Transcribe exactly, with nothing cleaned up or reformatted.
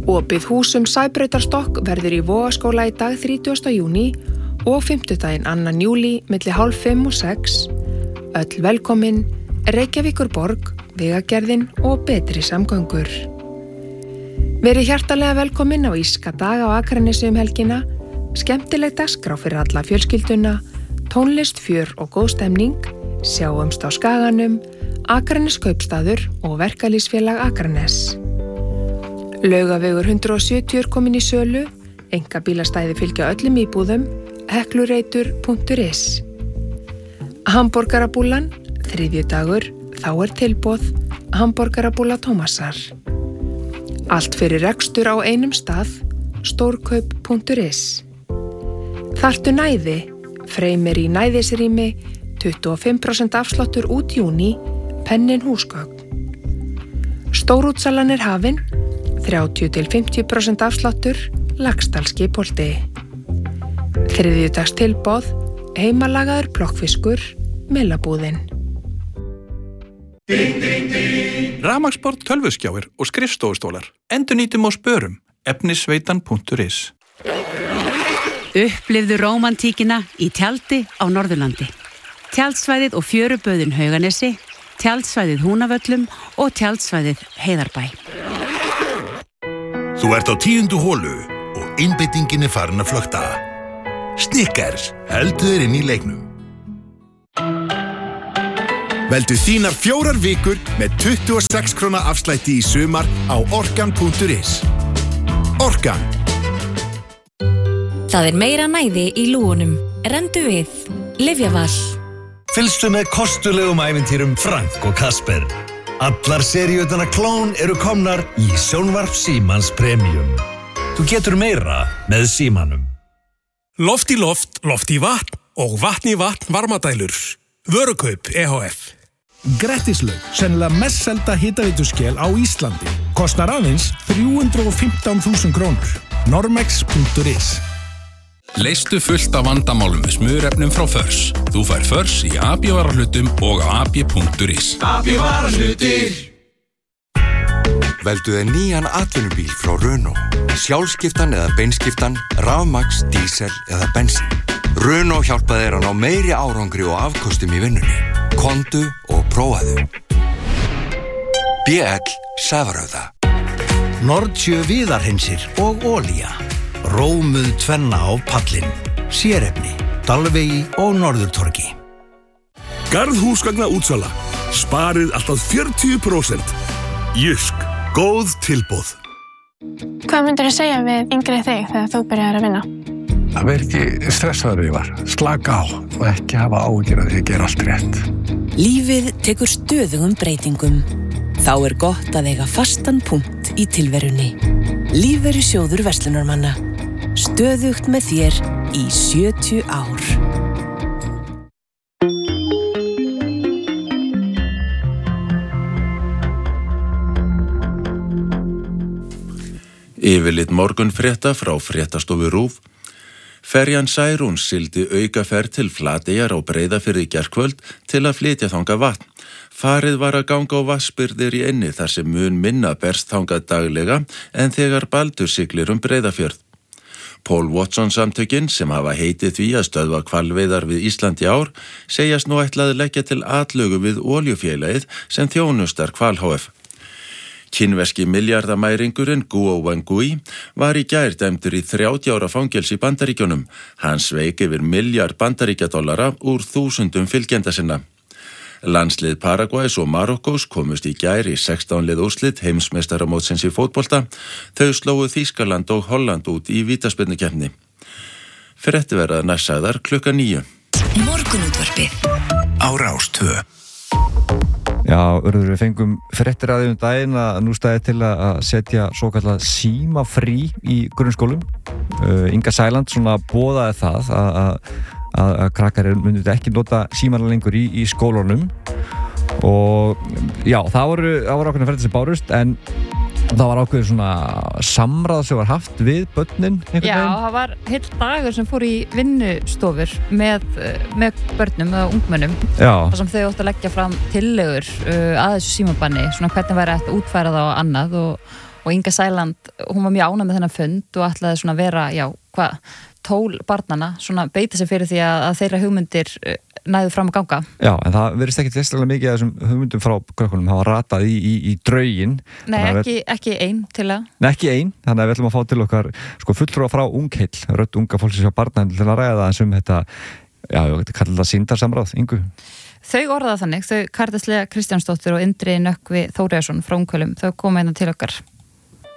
Opið húsum Sæbrautarstokk verður í Vogaskóla í dag þrítugasta júní og fimmtudaginn annan júlí milli hálf fimm og sex. Öll velkomin, Reykjavíkurborg, Vegagerðin og betri samgöngur. Verið hjartalega velkomin á Írska daga á Akranesi um helgina, skemmtileg dagskrá fyrir alla fjölskylduna, tónlist, fjör og góð stemning, sjáumst á Skaganum, Akranes kaupstaður og verkalýsfélag Akranes. Laugavegur hundrað og sjötíu er komin í sölu, einkabílastæði fylgja öllum íbúðum, heklureitur punktur is. Hamborgarabúlan, þriðjudagur, þá er tilboð, hamborgarabúla Tómasar. Allt fyrir rekstur á einum stað, stórkaup punktur is. Þarftu næði, Freymir í næðisrými, tuttugu og fimm prósent afsláttur út júní, pennin húsgögn. Stórútsalan er hafin, þrjátíu til fimmtíu prósent afsláttur, Laxdalsskipholti. Þriðjudags tilboð, heimalagaður plokkfiskur, Melabúðin. Rafmagnsborð, tölvuskjáir og skrifstofustólar. Endurnýtum og spörum. efnisveitan punktur is. Upplifðu rómantíkina í tjaldi á Norðurlandi. Tjaldsvæðið og fjöruböðin Hauganesi, tjaldsvæðið Húnavöllum og tjaldsvæðið Heiðarbæ. Þú ert á tíundu holu og einbeitingin er farin að flökta. Snickers, heldur þér inn í leiknum. Veldu þínar fjórar vikur með tuttugu og sex króna afslætti í sumar á orkan punktur is. Orkan. Það er meira næði í lúgunum. Rendu við. Lyfjaval. Fylgstu með kostulegum ævintýrum Frank og Kasper. Allar seríutana Klón eru komnar í sjónvarp Símans Premium. Þú getur meira með Símanum. Loft í loft, loft í vatn og vatn í vatn varmadælur. Vörukaup E H F. Grettislaug, sennilega mest selda hitaveituskel á Íslandi. Kostar aðeins þrjú hundruð og fimmtán þúsund krónur. Normex punktur is. Leystu fullt af vandamálum með smurefnum frá Förs. Þú fær Förs í A B varahlutum og á a b punktur is. A B varahlutir. Veldu þér nýjan atvinnubíl frá Renault. Sjálfskiptan eða beinskiptan, rafmagns, dísel eða bensín. Renault hjálpa þér að ná meiri árangri og afkostum í vinnunni. Komdu og prófaðu. B L Sævarauða. Nordsjö viðarhreinsir og olía. Rómuð tvenna á pallin. Sérefni, Dalvegi og Norðurtorgi. Garðhúsgagna útsala. Sparið alltaf fjörutíu prósent. Jysk, góð tilboð. Hvað myndirðu segja við yngri þig þegar þú byrjar að vinna? Það verð ekki stressaður við var. Slaka á og ekki hafa áhyggjur að því að gera allt rétt. Lífið tekur stöðugum breytingum. Þá er gott að eiga fastan punkt í tilverunni. Lífeyrissjóður verslunarmanna. Stöðugt með þér í sjötíu ár. Yfirlit morgunfrétta frá fréttastofu RÚV. Ferjan Særún sigldi aukaferð til Flateyjar á Breiðafirði í gærkvöld til að flytja þangað vatn. Farið var að ganga á vatnsbirgðir í eynni þar sem mun minna berst þangað daglega en þegar Baldur siglir um Breiðafjörð. Paul Watson samtökin sem hafa heitið því að stöðva hvalveiðar við Ísland í ár segjast nú ætla að leggja til atlögu við olíufélagið sem þjónustar Hval H F. Kínverski miljardamæringurinn Guo Wengui var í gær dæmdur í þrjátíu ára fangelsi í Bandaríkjunum. Hann sveik yfir miljard bandaríkjadollara úr þúsundum fylgjenda sinna. Landslið Paraguays og Marokkós komust í gær í sextán lið úrslit heimsmeistaramótsins í fótbolta. Þau slógu Þýskaland og Holland út í vítaspyrnukeppni. Fréttir verða næstsagðar klukkan níu. Morgunútvarpið á Rás tvö. Já, Urður, við fengum fréttir að því um daginn að nú stæði til að setja svo kallað símafrí í grunnskólum. Uh, Inga Sæland svona boðaði það að, að, að, að krakkar myndu ekki nota símana lengur í, í skólunum og já, það voru, það voru ákveðna fréttir sem bárust en það var ákveðið svona samráð sem var haft við börnin einhvern veginn. Já, það var heill dagur sem fór í vinnustofur með, með börnum og ungmennum. Já. þar sem þau áttu að leggja fram tillögur uh, að þessu símabanni, svona hvernig væri hægt að útfæra það og annað og, og Inga Sæland, hún var mjög ánægð með þennan fund og ætlaði svona vera, já, hvað, tól barnana, svona beita sig fyrir því að, að þeirra hugmyndir næðu fram að ganga. Já, en það verðist ekki sérstaklega mikið að þessum hugmyndum frá krökkunum hafa ratað í, í, í drauginn. Nei, ekki, ekki ein til að... Nei, ekki ein, þannig að við ætlum að fá til okkar sko fulltrúa frá Ungheill, rödd unga fólksins hjá barnaheimilum til að ræða eins um þetta, já, ég kallar þetta sýndarsamráð, Ingu. Þau orðaða þannig, þau Karítas Lea Kristjánsdóttir og Indri Nökkvi Þóriðarsson frá Ungheillum, þau koma hérna til okkar.